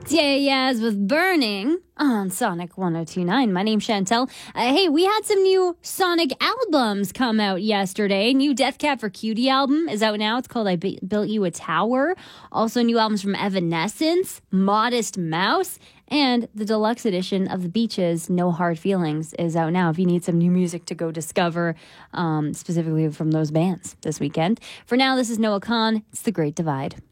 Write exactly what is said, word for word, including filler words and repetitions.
Yeah, Yaz with Burning on Sonic one oh two point nine. My name's Chantel. Uh, hey, we had some new Sonic albums come out yesterday. New Death Cab for Cutie album is out now. It's called I B- Built You a Tower. Also, new albums from Evanescence, Modest Mouse, and the deluxe edition of The Beaches, No Hard Feelings, is out now if you need some new music to go discover, um, specifically from those bands this weekend. For now, this is Noah Khan. It's The Great Divide.